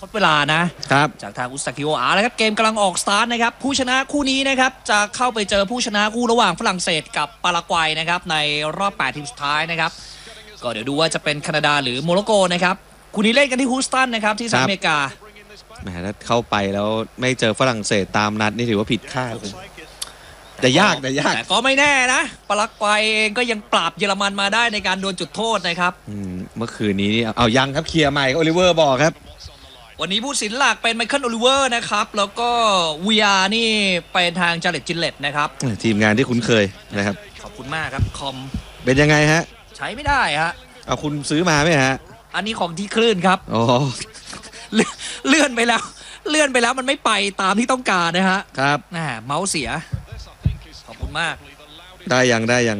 ดเวลานะครับจากทางอุสตาคิโอแล้วครับเกมกำลังออกสตาร์ทนะครับผู้ชนะคู่นี้นะครับจะเข้าไปเจอผู้ชนะคู่ระหว่างฝรั่งเศสกับปารากวัยนะครับในรอบ8ทีมสุดท้ายนะครับก็เดี๋ยวดูว่าจะเป็นแคนาดาหรือโมร็อกโกนะครับคู่นี้เล่นกันที่ฮูสตันนะครับที่สหรัฐอเมริกาแหมถ้าเข้าไปแล้วไม่เจอฝรั่งเศสตามนัดนี่ถือว่าผิดคาดแต่ยากแต่ก็ไม่แน่นะปารากวัยเองก็ยังปราบเยอรมันมาได้ในการดวลจุดโทษนะครับเมื่อคืนนี้เอายังครับเคลียร์ใหม่โอลิเวอร์บอกครับวันนี้ผู้สินหลักเป็นไมเคิลโอลิเวอร์นะครับแล้วก็วีอาร์นี่เป็นทางจาเลตจินเลตนะครับทีมงานที่คุ้นเคยนะครับขอบคุณมากครับคอมเป็นยังไงฮะใช้ไม่ได้ฮะเอาคุณซื้อมาไหมฮะอันนี้ของที่คลื่นครับอ๋อเลื่อนไปแล้วมันไม่ไปตามที่ต้องการนะฮะครับเมาส์เสียขอบคุณมากได้ยัง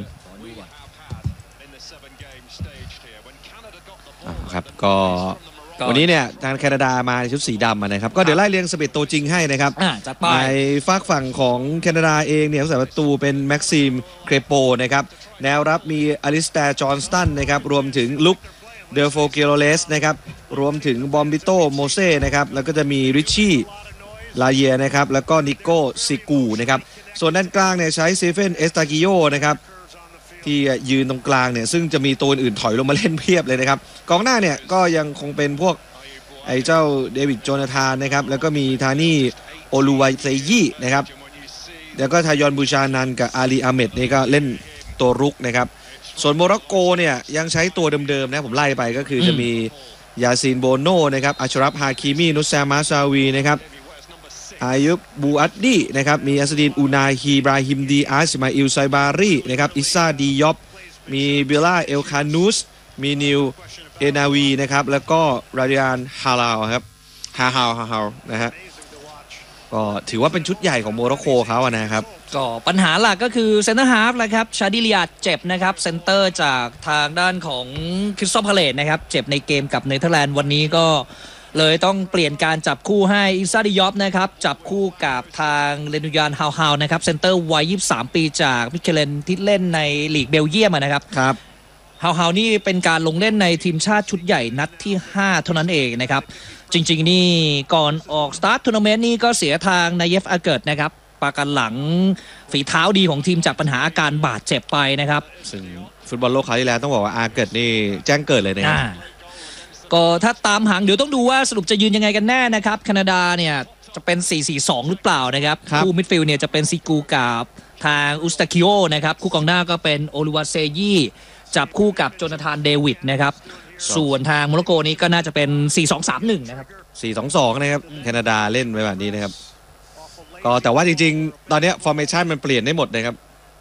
ครับก็วันนี้เนี่ยทางแคนาดามาชุดสีดำนะครับก็เดี๋ยวไล่เรียง11ตัวจริงให้นะครับในฝากฝั่งของแคนาดาเองเนี่ยผู้สาประตูเป็นแม็กซิมเครโปนะครับแนวรับมีอลิสแตร์จอห์นสตันนะครับรวมถึงลุคเดอโฟเกโรเลสนะครับรวมถึงบอมบิโตโมเซ่นะครับแล้วก็จะมีริชชี่ลาเยียนะครับแล้วก็นิโก้ซิกูนะครับส่วนด้านกลางเนี่ยใช้เซเฟนเอสตากิโยนะครับที่ยืนตรงกลางเนี่ยซึ่งจะมีตัวอื่นถอยลงมาเล่นเพียบเลยนะครับกองหน้าเนี่ยก็ยังคงเป็นพวกไอ้เจ้าเดวิดโจนาธานนะครับแล้วก็มีทานี่โอลูไวเซยี่นะครับแล้วก็ทายอนบูชานันกับอาลีอาเมดนี่ก็เล่นตัวรุกนะครับส่วนโมร็อกโกเนี่ยยังใช้ตัวเดิมๆนะผมไล่ไปก็คือจะมียาซีนโบโนนะครับอัชรัฟฮาคิมีนุสซามาซาวีนะครับอายุบบูอัดดีนะครับมีอัสดินอูนาฮีบราฮิมดีอาร์สมาอิลไซบารีนะครับอิซาดียอบมีเบลล่าเอลคานูสมีนิวเอนาวีนะครับแล้วก็ราดิอันฮาลาวครับฮาฮาวนะฮะก็ถือว่าเป็นชุดใหญ่ของโมร็อกโกเขาอะนะครับก็ปัญหาหลักก็คือเซนเตอร์ฮาล์ฟแหละครับชาดิลิอาเจ็บนะครับเซนเตอร์จากทางด้านของคริสตอฟพาเลตนะครับเจ็บในเกมกับเนเธอร์แลนด์วันนี้ก็เลยต้องเปลี่ยนการจับคู่ให้อิซาดิยอฟนะครับจับคู่กับทางเรนูยานฮาวนะครับเซนเตอร์วัย23ปีจากมิเคเลนที่เล่นในลีกเบลเยียมนะครับครับฮาวนี่เป็นการลงเล่นในทีมชาติชุดใหญ่นัดที่5เท่านั้นเองนะครับจริงๆนี่ก่อนออกสตาร์ททัวร์นาเมนต์นี่ก็เสียทางนายเยฟอาเกิร์ตนะครับปากันหลังฝีเท้าดีของทีมจากปัญหาอาการบาดเจ็บไปนะครับซึ่งฟุตบอลโลกคราวที่แล้วต้องบอกว่าอาเกิร์ตนี่แจ้งเกิดเลยนะครับก็ถ้าตามหางเดี๋ยวต้องดูว่าสรุปจะยืนยังไงกันแน่นะครับแคนาดาเนี่ยจะเป็น 4-4-2 หรือเปล่านะครับคู่มิดฟิลด์เนี่ยจะเป็นซิกูกับทางอุสตาคิโอนะครับคู่กองหน้าก็เป็นโอลิวาเซยี่จับคู่กับโจนาธานเดวิดนะครับส่วนทางโมร็อกโกนี้ก็น่าจะเป็น 4-2-3-1 นะครับ 4-2-2 นะครับแคนาดาเล่นไปแบบนี้นะครับก็แต่ว่าจริงๆตอนนี้ฟอร์เมชันมันเปลี่ยนได้หมดนะครับ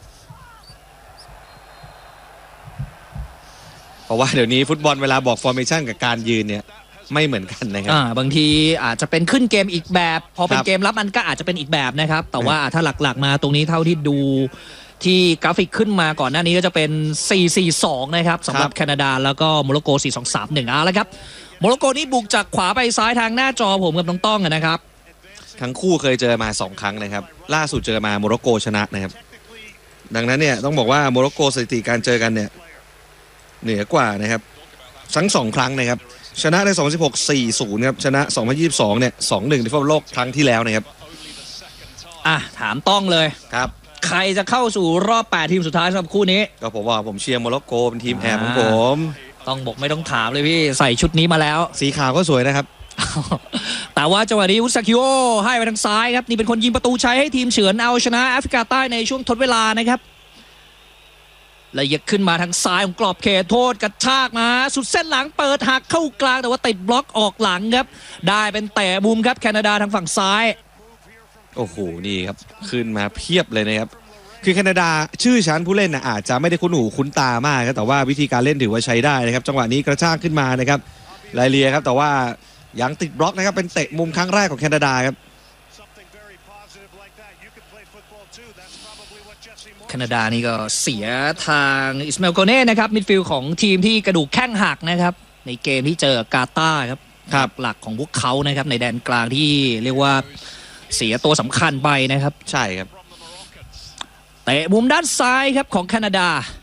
เพราะว่าเดี๋ยวนี้ฟุตบอลเวลาบอกฟอร์เมชันกับการยืนเนี่ยไม่เหมือนกันนะครับบางทีอาจจะเป็นขึ้นเกมอีกแบบพอเป็นเกมรับมันก็อาจจะเป็นอีกแบบนะครับแต่ว่าถ้าหลักๆมาตรงนี้เท่าที่ดูที่กราฟิกขึ้นมาก่อนหน้านี้ก็จะเป็น 4-4-2 นะครับสำหรับแคนาดาแล้วก็โมร็อกโก 4-2-3-1 แล้วครับโมร็อกโกนี่บุกจากขวาไปซ้ายทางหน้าจอผมกับน้องต้องนะครับทั้งคู่เคยเจอมา2ครั้งนะครับล่าสุดเจอมาโมร็อกโกชนะนะครับดังนั้นเนี่ยต้องบอกว่าโมร็อกโกสถิติการเจอกันเนี่ยเหนือกว่านะครับทั้ง2ครั้งนะครับชนะใน2016 4-0 ครับชนะ2022เนี่ย 2-1 ในฟุตบอลโลกครั้งที่แล้วนะครับถามต้องเลยครับใครจะเข้าสู่รอบ8ทีมสุดท้ายสำหรับคู่นี้ก็ผมว่าผมเชียร์โมร็อกโกเป็นทีมแอบของผมต้องบอกไม่ต้องถามเลยพี่ใส่ชุดนี้มาแล้วสีขาวก็สวยนะครับแต่ว่าจังหวะนี้อุสตาคิโอให้ไปทางซ้ายครับนี่เป็นคนยิงประตูชัยให้ทีมเฉือนเอาชนะแอฟริกาใต้ในช่วงทดเวลานะครับละเอียดขึ้นมาทางซ้ายของกรอบเขตโทษกระชากมาสุดเส้นหลังเปิดหักเข้ากลางแต่ว่าติดบล็อกออกหลังครับได้เป็นเตะมุมครับแคนาดาทางฝั่งซ้ายโอ้โหนี่ครับขึ้นมาเพียบเลยนะครับคือแคนาดาชื่อชั้นผู้เล่นอาจจะไม่ได้คุ้นหูคุ้นตามากครับแต่ว่าวิธีการเล่นถือว่าใช้ได้นะครับจังหวะนี้กระชากขึ้นมานะครับไลเลียครับแต่ว่ายังติดบล็อกนะครับเป็นเตะมุมครั้งแรกของแคนาดาครับแคนาดานี่ก็เสียทางอิสมาเอลโกเน่นะครับมิดฟิลด์ของทีมที่กระดูกแข้งหักนะครับในเกมที่เจอกาตาร์ครับหลักของพวกเขานะครับในแดนกลางที่เรียกว่าเสียตัวสำคัญไปนะครับใช่ครับเตะมุมด้านซ้ายครับของแคนาดา